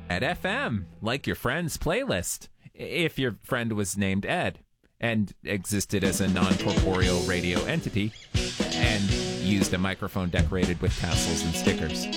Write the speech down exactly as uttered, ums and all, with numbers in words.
Ed F M, like your friend's playlist, if your friend was named Ed and existed as a non-corporeal radio entity and used a microphone decorated with tassels and stickers.